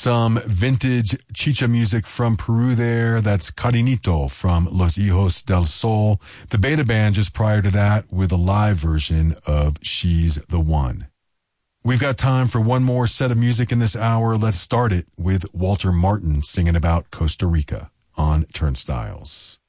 Some vintage chicha music from Peru there. That's Carinito from Los Hijos del Sol. The Beta Band just prior to that with a live version of She's the One. We've got time for one more set of music in this hour. Let's start it with Walter Martin singing about Costa Rica on Turnstiles.